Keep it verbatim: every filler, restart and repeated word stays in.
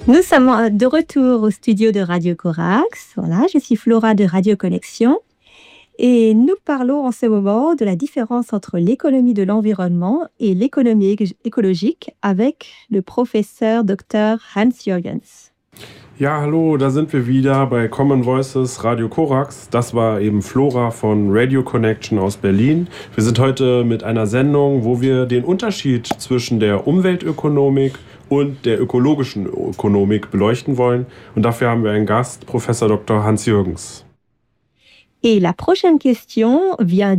Nous sommes de retour au studio de Radio Corax. Voilà, je suis Flora de Radio Connexion et nous parlons en ce moment de la différence entre l'économie de l'environnement et l'économie écologique avec le professeur Doktor Hans Jürgens. Ja, hallo, da sind wir wieder bei Common Voices Radio Corax. Das war eben Flora von Radio Connection aus Berlin. Wir sind heute mit einer Sendung, wo wir den Unterschied zwischen der Umweltökonomik und der ökologischen Ökonomik beleuchten wollen. Und dafür haben wir einen Gast, Professor Doktor Hans Jürgens. Et la prochaine question vient